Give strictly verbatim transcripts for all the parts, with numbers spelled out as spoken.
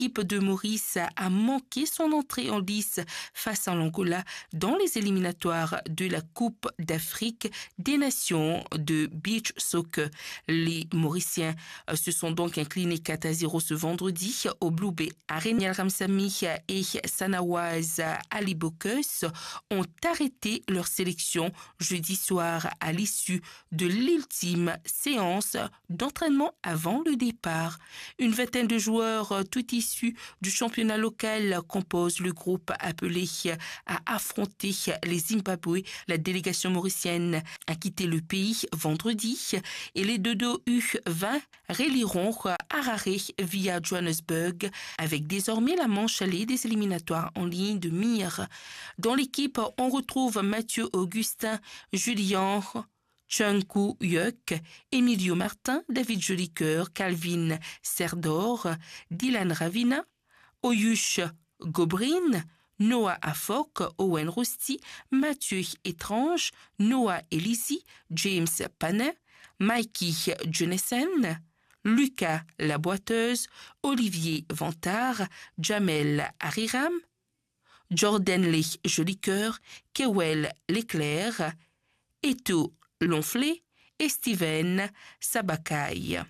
l'équipe de Maurice a manqué son entrée en lice face à l'Angola dans les éliminatoires de la Coupe d'Afrique des Nations de Beach Soccer. Les Mauriciens se sont donc inclinés quatre à zéro ce vendredi au Blue Bay Arena. El Ramsami et Sanawaz Ali Bokus ont arrêté leur sélection jeudi soir à l'issue de l'ultime séance d'entraînement avant le départ. Une vingtaine de joueurs, tout issus du championnat local, composent le groupe appelé à affronter les Zimbabwe. La délégation mauricienne a quitté le pays vendredi et les Dodo U vingt relieront Harare via Johannesburg avec désormais la manche allée des éliminatoires en ligne de mire. Dans l'équipe, on retrouve Mathieu Augustin, Julien Chunku Yuk, Emilio Martin, David Jolicoeur, Calvin Serdor, Dylan Ravina, Oyush Gobrin, Noah Afok, Owen Rusty, Mathieu Étrange, Noah Elisi, James Panin, Mikey Jonesen, Lucas Laboiteuse, Olivier Vantard, Jamel Hariram, Jordan Lee Jolicoeur, Kewel Leclerc, Eto Lonflé et Steven Sabakai.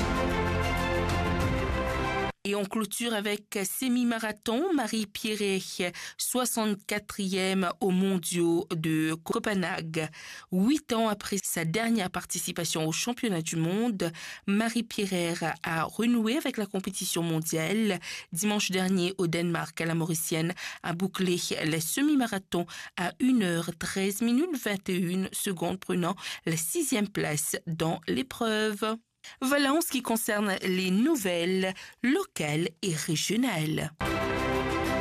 Et on clôture avec semi-marathon. Marie-Pierre, soixante-quatrième aux mondiaux de Copenhague. Huit ans après sa dernière participation au championnat du monde, Marie-Pierre a renoué avec la compétition mondiale. Dimanche dernier, au Danemark, la Mauricienne a bouclé les semi-marathons à une heure treize minutes vingt et une secondes, prenant la sixième place dans l'épreuve. Voilà en ce qui concerne les nouvelles locales et régionales.